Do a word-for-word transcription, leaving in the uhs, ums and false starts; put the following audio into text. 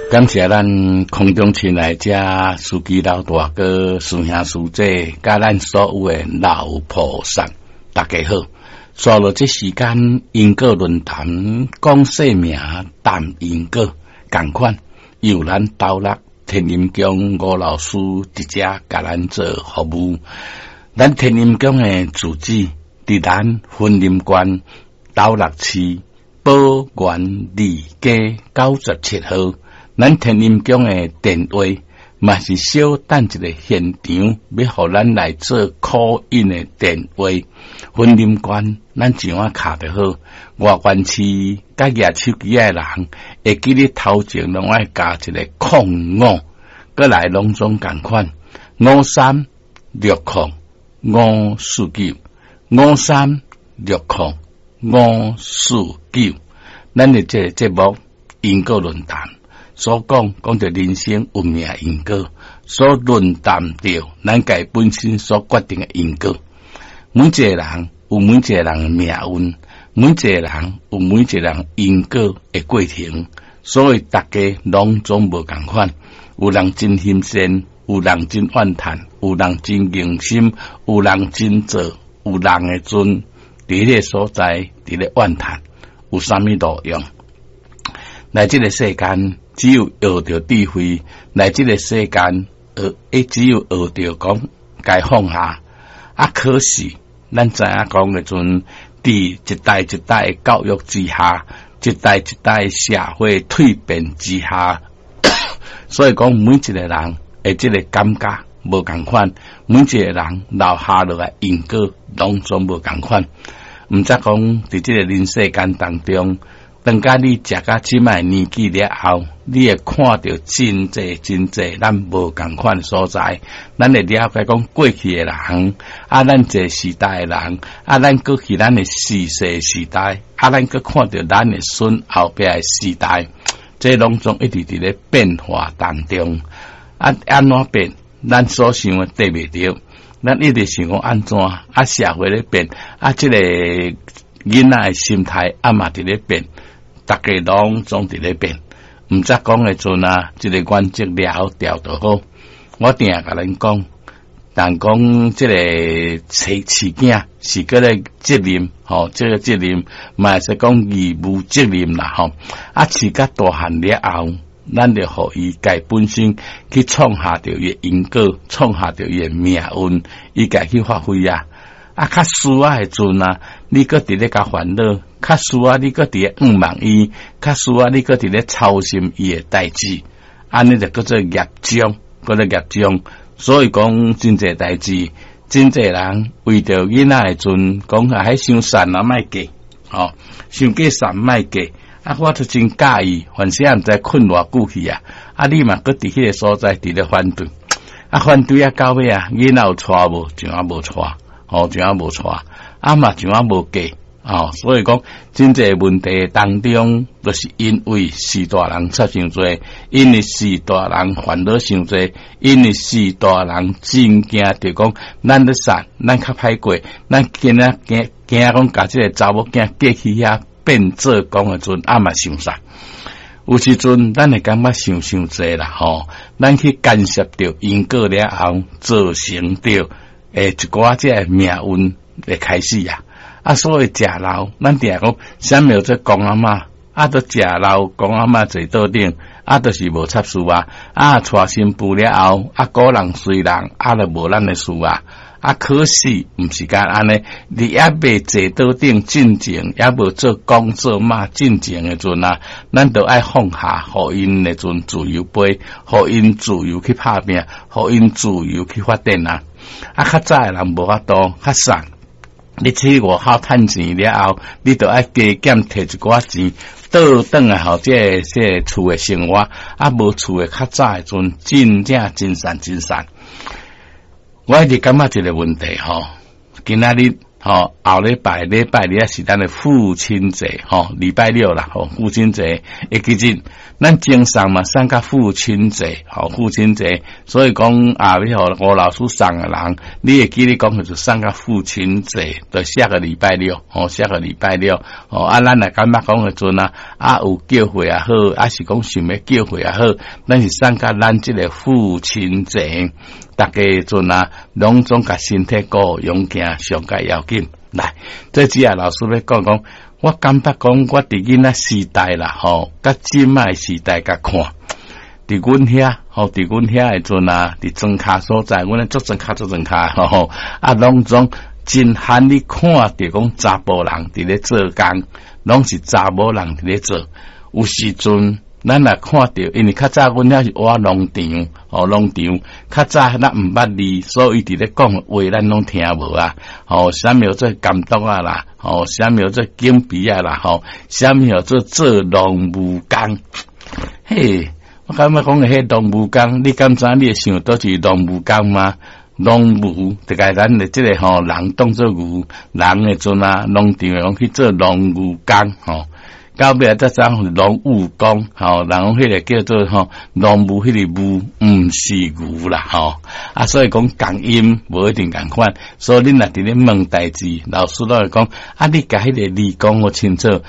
感谢咱空中亲爱者司机老大哥、师兄师姐，甲咱所有的老菩萨，大家好。刷了这时间因果论坛讲生命谈因果，同款由咱斗六天林宫吴老师直接甲咱做服务。咱天林宫的住址伫咱云林县斗六市宝源二街九十七号。咱天林宫的电话嘛是小等一个现场，要互咱来做 call in 的电话。云林县咱怎啊卡得好？外县市甲举手机的人会记得头前拢爱加一个空五，过来拢总共款五三六空五四九五三六空五四九。咱的这个节目因果论坛。所讲讲到人生运命因果，所论谈到咱家本身所决定的因果。每一个人有每一个人的命运，每一个人有每一个人因果的过程，所以大家拢总无共款。有人真心善，有人真怨叹，有人真用心，有人真做，有人的尊伫迄个所在伫咧怨叹，有啥物路用？来这个世间。只有学着智慧，来这个世间，学诶，只有学着讲该放下。啊，可是咱知影讲诶阵，伫一代一代诶教育之下，一代一代社会蜕变之下，所以讲每一个人诶，即个感觉无共款，每一个人留下落来因果拢总无共款。毋则讲伫即个人世间当中。等甲你食甲即摆年纪了后，你会看到真济真济咱无共款所在，咱会了解讲过去的人，啊，咱这时代的人，啊，咱过去咱的世世时代，啊，咱搁看到咱的孙后壁的时代，这拢总一直伫咧变化当中。啊，安怎变？咱所想的对袂着，咱一直想讲安怎？啊，社会咧变，啊，即、这个囡仔的心态啊嘛伫咧变。大家拢总伫咧变，毋则讲诶阵啊，即、这个原则了调就好。我定甲恁讲，但讲即个饲饲囝是个咧责任，吼，即、这个责任嘛是讲义务责任啦，吼。啊，饲甲大汉了后，咱就互伊家本身去创下着伊因果，创下着伊命运，伊家去发挥啊。啊，较输啊诶阵啊，你搁伫咧甲烦恼。较输啊！你搁伫咧毋忙伊，较输啊！你搁伫咧操心伊诶代志，安尼就叫做业障，叫做业障。所以讲真济代志，真济人为着囡仔诶阵，讲啊，迄伤善啊，莫嫁，吼，伤过善莫嫁。啊，我都真介意，反正毋知困偌久去啊！啊，你嘛搁伫迄个所在伫咧反对，啊，反对啊，到尾啊，囡仔有娶无？就啊无娶，吼，就啊无娶，啊嘛就啊无嫁。哦，所以讲，真济问题当中，都、就是因为时大人出伤多，因为时大人烦恼伤多，因为时大人真惊着讲，咱咧善，咱较歹过，咱惊啊惊惊讲，甲即个查某囝嫁去遐变做讲诶阵，啊嘛伤善。有时阵，咱会感觉伤伤济啦，吼，咱去干涉着因果了后，造成着诶一寡即个命运会开始啊。啊，所以食老，咱定讲，啥物做公阿嬷，啊，都食老，公阿嬷坐桌顶，啊，都是无插事啊，啊，娶新妇了后，啊，古人随人，啊，就无咱的事啊，啊，可是毋是干安尼，你也未坐桌顶进前，也无做公做妈进前的阵啊，咱都爱放下，互因的阵自由飞，互因自由去拍拼，互因自由去发展啊，啊，较早的人无法度，较散。你去外口趁钱了后，你就爱加减摕一寡钱，倒转来吼，即个即个厝诶生活，啊无厝诶较早诶阵，真正真善真善。我一直感觉一个问题吼，今仔日吼，后礼拜礼拜日是咱的父亲节，吼，礼拜六啦，吼，父亲节会记日，咱经上嘛送甲父亲节，吼，父亲节，所以讲啊，要互吴老师送的人，你会记得讲就是送甲父亲节，就下个礼拜六，吼，下个礼拜六，吼，啊，咱来感觉讲的阵啊，啊有叫会也好，啊是讲想要叫会也好，咱是送甲咱这个父亲节。大家阵啊，拢总甲身体顾勇健上界要紧。来，这只啊老师要讲讲，我感觉讲我伫囡仔时代啦，吼，甲即卖时代甲看，伫阮遐，吼，伫阮遐诶阵啊，伫庄卡所在，阮咧做庄卡做庄卡，吼，啊，拢总真罕你看着讲查甫人伫咧做工，拢是查某人伫咧做，有时阵。咱来看到，因为较早阮遐是挖农场，哦，农场较早咱毋捌字，所以伫咧讲话咱拢听无啊。哦，啥物做监督啊啦，哦，啥物做警备啊啦，吼，啥物做做农务工。嘿，我感觉讲迄农务工，你敢知你会想倒是农务工吗？农务就甲咱的即个吼人当做牛，人诶阵啊，农场诶讲去做农务工，吼。到尾再讲农务工，吼，人讲迄个叫做吼农务，迄个务毋是牛啦，吼啊，所以讲共音无一定共款，所以恁若伫咧问代志，老师都会讲啊，你甲迄个字讲好清楚。